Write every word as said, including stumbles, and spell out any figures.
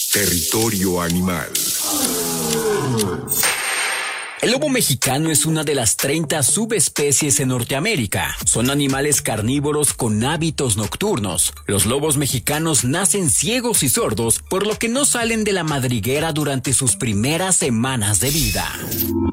Territorio Animal. El lobo mexicano es una de las treinta subespecies en Norteamérica. Son animales carnívoros con hábitos nocturnos. Los lobos mexicanos nacen ciegos y sordos, por lo que no salen de la madriguera durante sus primeras semanas de vida.